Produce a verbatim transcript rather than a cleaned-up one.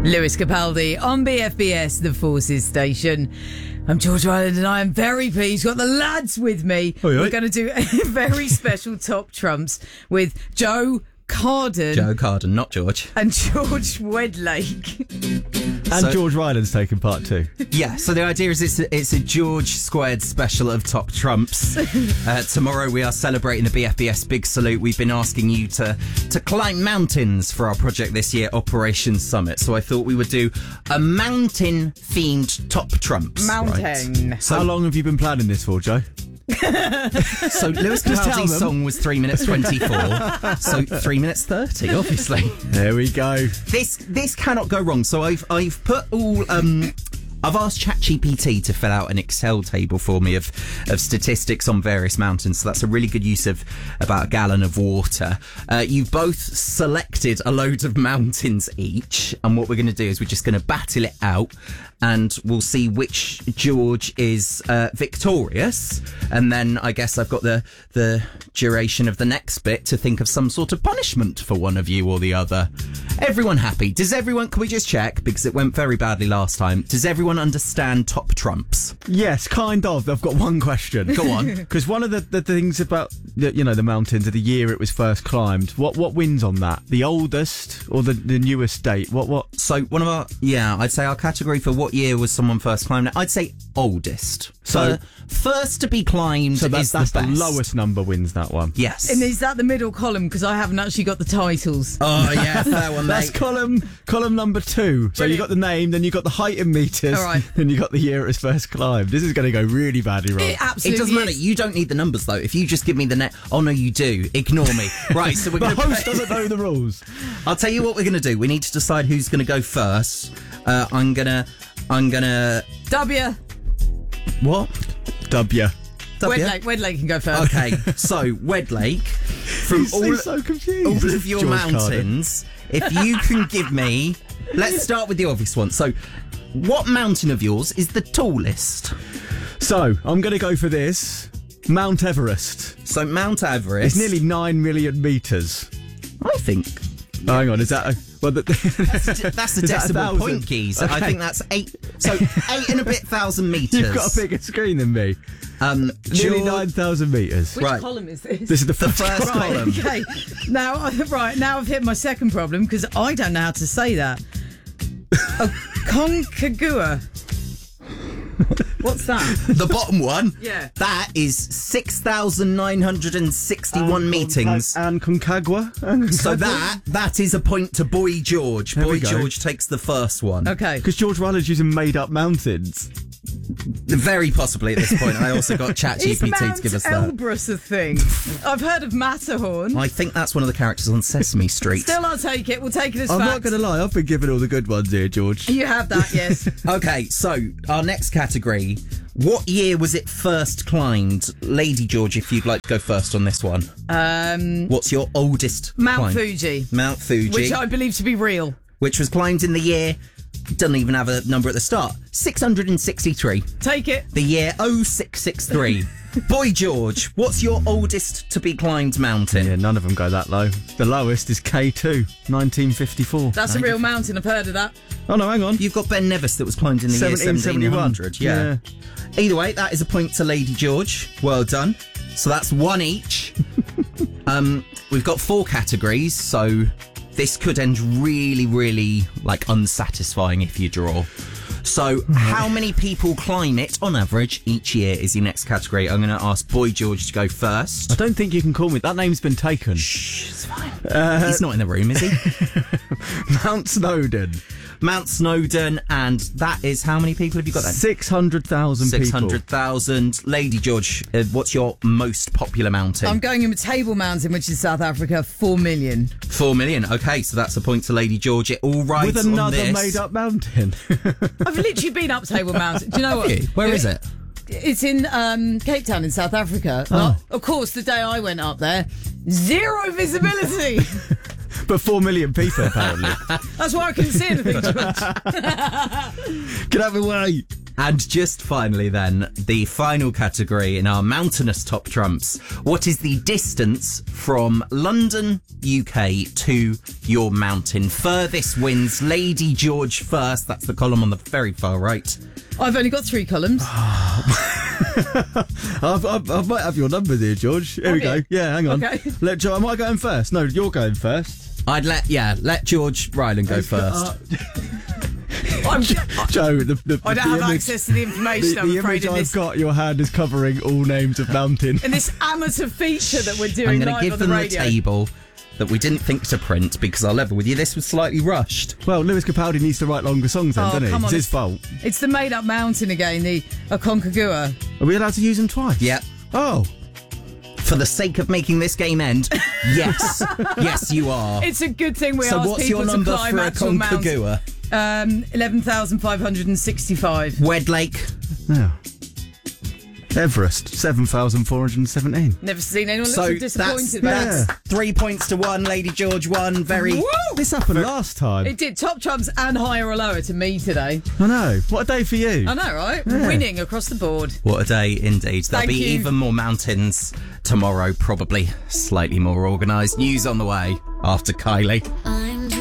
Lewis Capaldi on B F B S, the Forces Station. I'm George Ryland and I am very pleased. Got the lads with me. Oi, oi. We're going to do a very special Top Trumps with Joe Carden. Joe Carden, not George. And George Wedlake. And So- George Ryland's taking part two. Yeah, so the idea is it's a, it's a George Squared special of Top Trumps. Uh, tomorrow we are celebrating the B F B S Big Salute. We've been asking you to, to climb mountains for our project this year, Operation Summit. So I thought we would do a mountain-themed Top Trumps. Mountain. Right. How long have you been planning this for, Joe? So Lewis Just tell Capaldi's them. song was three minutes twenty-four. So three minutes thirty, obviously. There we go. This this cannot go wrong. So I've I've put all um I've asked ChatGPT to fill out an Excel table for me of of statistics on various mountains. So that's a really good use of about a gallon of water. Uh, you've both selected a load of mountains each, and what we're going to do is we're just going to battle it out, and we'll see which George is uh, victorious. And then I guess I've got the the duration of the next bit to think of some sort of punishment for one of you or the other. Everyone happy? Does everyone? Can we just check, because it went very badly last time? Does everyone understand Top Trumps? Yes, kind of. I've got one question. Go on. Because one of the, the things about the, you know the mountains of the year it was first climbed. What what wins on that? The oldest or the, the newest date? What what? So one of our yeah, I'd say our category for what year was someone first climbed it. I'd say oldest. So- So first to be climbed So that's is that's the the, best. lowest number wins that one. Yes. And is that the middle column? Because I haven't actually got the titles. Oh yeah, fair one, That's mate. column column number two. So you Brilliant. got the name, then you got the height in meters, All right. then you got the year it was first climbed. This is going to go really badly wrong. It It absolutely doesn't matter. is. You don't need the numbers though. If you just give me the net. Oh no, you do. Ignore me. Right. So we're The going to. host doesn't know the rules. I'll tell you what we're going to do. We need to decide who's going to go first. Uh, I'm gonna. I'm gonna. W. What? W. W? Wedlake. Wedlake can go first. Okay. So Wedlake, from He's, all he's so confused. all of your George Carden. mountains, if you can give me. Let's start with the obvious one. So, what mountain of yours is the tallest? So I'm going to go for this. Mount Everest. So Mount Everest. It's nearly nine million meters. I think. Oh, hang on, is that a, well? The, That's the Is that a decimal thousand? point keys. I Okay. think that's eight. So eight and a bit thousand meters. You've got a bigger screen than me. Um, Nearly George- nine thousand meters. Which Right. column is this? This is the The first, first column. column. Okay, now right now I've hit my second problem because I don't know how to say that. A Concagua. What's that? The bottom one. Yeah. That is six thousand nine hundred and sixty-one meetings. And Concagua. And So that that is a point to Boy George. There Boy we go. George takes the first one. Okay. Because George Ryland's using made-up mountains. Very possibly at this point. I also got Is ChatGPT Mount to give us that. Elbrus a thing? I've heard of Matterhorn. I think that's one of the characters on Sesame Street. Still, I'll take it. We'll take it as I'm fact. not going to lie, I've been given all the good ones here, George. You have that, yes. Okay, so our next category. What year was it first climbed? Lady George, if you'd like to go first on this one. Um, What's your oldest Mount climb? Fuji, Mount Fuji. which I believe to be real. which was climbed in the year, doesn't even have a number at the start, six hundred sixty-three. Take it. The year oh six six three. Boy George, what's your oldest to be climbed mountain? Yeah, none of them go that low. The lowest is K two, nineteen fifty-four. That's a real mountain. I've heard of that. Oh no, hang on. You've got Ben Nevis that was climbed in the year seventeen hundred. Yeah. Either way, that is a point to Lady George. Well done. So that's one each. um, we've got four categories, so this could end really, really like unsatisfying if you draw. So, how many people climb it on average each year is your next category. I'm going to ask Boy George to go first. I don't think you can call me. That name's been taken. Shh, it's fine. He's not in the room, is he? Mount Snowdon. Mount Snowdon, and that is how many people have you got then? six hundred thousand people. six hundred thousand. Lady George, uh, what's your most popular mountain? I'm going in with Table Mountain, which is South Africa, four million. Four million. Okay, so that's a point to Lady George. It all right With on another this. made-up mountain. I've literally been up Table Mountain. Do you know what? Have you? Where is it? It's in um, Cape Town in South Africa. Oh. Of course, the day I went up there, zero visibility. But four million people, apparently. That's why I couldn't see anything. Get out of the way. And just finally then, the final category in our mountainous top trumps. What is the distance from London, U K to your mountain? Furthest wins. Lady George first. That's the column on the very far right. I've only got three columns. I've, I've, I might have your numbers here, George. Here Have we go. you? Yeah, hang on. Okay. Let Joe. Am I going first? No, you're going first. I'd let, yeah, let George Ryland go first. I'm, Joe, the, the, I don't the have image, access to the information, the, I'm the afraid, image in I've this, got, your hand is covering all names of mountain. in this amateur feature that we're I'm doing going to live give on the them the radio. table that we didn't think to print because I'll level with you, this was slightly rushed. Well, Lewis Capaldi needs to write longer songs then, Oh, doesn't he? come It's on, his it's- fault. It's the made-up mountain again, the Aconcagua. Are we allowed to use them twice? Yep. Oh. For the sake of making this game end, yes. Yes, you are. It's a good thing we so ask what's people your to number climb for a actual mountains. Aconcagua? Um, eleven thousand five hundred sixty-five. Wedlake? Yeah. Everest, seven thousand four hundred seventeen. Never seen anyone look So so that's, disappointed about that's Yeah. three points to one. Lady George won. Very. Woo! This happened last time. It did top trumps and higher or lower to me today. I know. What a day for you. I know, right? Yeah. Winning across the board. What a day indeed. There'll Thank be you. even more mountains tomorrow, probably slightly more organised. News on the way after Kylie.